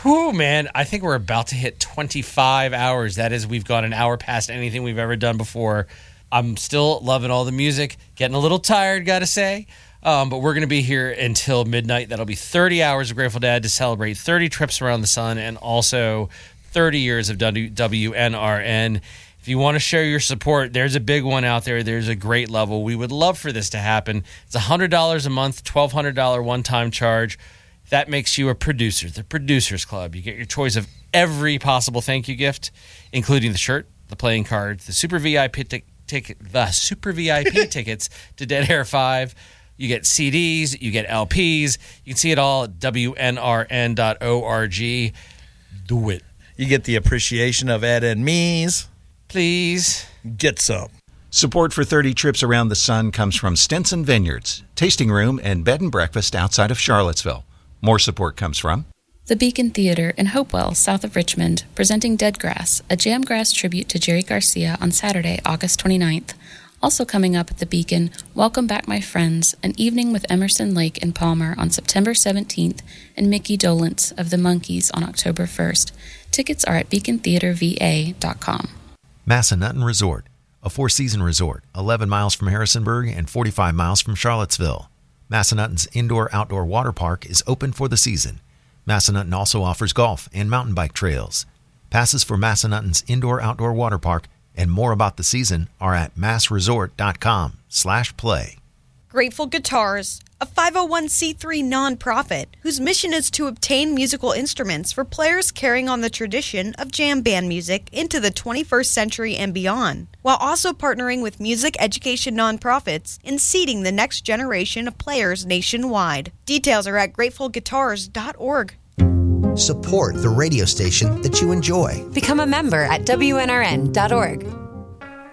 Whew, man, I think we're about to hit 25 hours. That is, we've gone an hour past anything we've ever done before. I'm still loving all the music. Getting a little tired, gotta say. But we're going to be here until midnight. That'll be 30 hours of Grateful Dad to celebrate 30 trips around the sun and also 30 years of WNRN. If you want to show your support, there's a big one out there. There's a great level. We would love for this to happen. It's $100 a month, $1,200 one-time charge. That makes you a producer, the Producers Club. You get your choice of every possible thank you gift, including the shirt, the playing cards, the Super VIP tickets to Dead Air 5. You get CDs, you get LPs. You can see it all at WNRN.org. Do it. You get the appreciation of Ed and me's. Please. Get some. Support for 30 Trips Around the Sun comes from Stinson Vineyards, tasting room and bed and breakfast outside of Charlottesville. More support comes from the Beacon Theater in Hopewell, south of Richmond, presenting Dead Grass, a jamgrass tribute to Jerry Garcia on Saturday, August 29th. Also coming up at the Beacon, Welcome Back My Friends, an evening with Emerson Lake and Palmer on September 17th, and Mickey Dolence of the Monkees on October 1st. Tickets are at beacontheaterva.com. Massanutten Resort, a four-season resort, 11 miles from Harrisonburg and 45 miles from Charlottesville. Massanutten's indoor-outdoor water park is open for the season. Massanutten also offers golf and mountain bike trails. Passes for Massanutten's indoor-outdoor water park and more about the season are at massresort.com/play. Grateful Guitars, a 501c3 nonprofit whose mission is to obtain musical instruments for players carrying on the tradition of jam band music into the 21st century and beyond, while also partnering with music education nonprofits in seeding the next generation of players nationwide. Details are at gratefulguitars.org. Support the radio station that you enjoy. Become a member at WNRN.org.